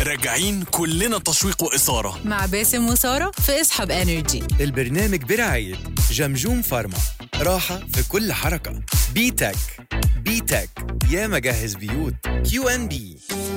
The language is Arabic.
راجعين كلنا تشويق وإثارة مع باسم وسارة في اسحب انرجي. البرنامج برعاية جمجوم فارما، راحة في كل حركة. بي تك يا مجهز بيوت. QNB